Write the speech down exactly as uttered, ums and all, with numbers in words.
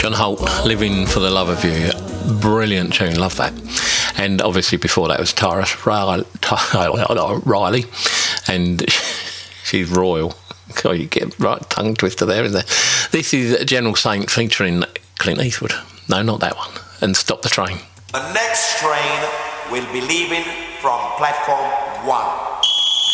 John Holt, Living for the Love of You. Brilliant tune, love that. And obviously before that was Tara Riley, and she's royal. God, you get right tongue twister there, isn't there? This is General Saint featuring Clint Eastwood. No, not that one. And Stop the Train. The next train will be leaving from platform one.